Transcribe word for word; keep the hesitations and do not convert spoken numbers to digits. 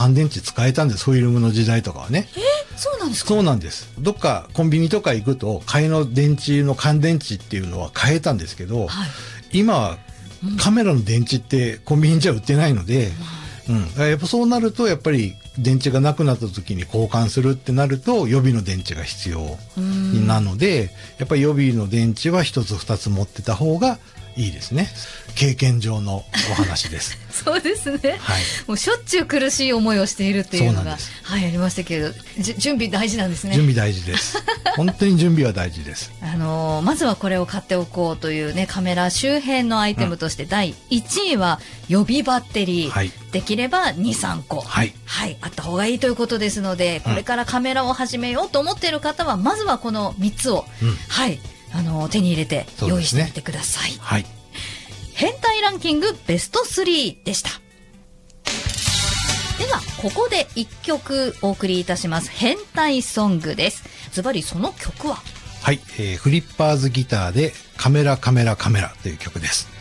乾電池使えたんです。フィルムの時代とかはね。 えー、そうなんですか？ そうなんです。どっかコンビニとか行くと替えの電池の乾電池っていうのは買えたんですけど、はい、今はカメラの電池ってコンビニじゃ売ってないので、うん、うん、やっぱそうなるとやっぱり電池がなくなった時に交換するってなると予備の電池が必要なので、やっぱり予備の電池は一つ二つ持ってた方がいいですね。経験上のお話です。 そうですね、 はい、 もうしょっちゅう苦しい思いをしているっていうのがはいありましたけど、準備大事なんですね。 準備大事です。本当に準備は大事です。 あのー、まずはこれを買っておこうというね、カメラ周辺のアイテムとしてだいいちいは予備バッテリー、はい、できれば にさんこ、はいはい、あった方がいいということですので、これからカメラを始めようと思っている方はまずはこのみっつを、うん、はいあのー、手に入れて用意してみてください。はい、変態ランキングベストスリーでした。ではここでいっきょくお送りいたします。変態ソングです。ズバリその曲は、 はい、えー、フリッパーズギターでカメラカメラカメラという曲です。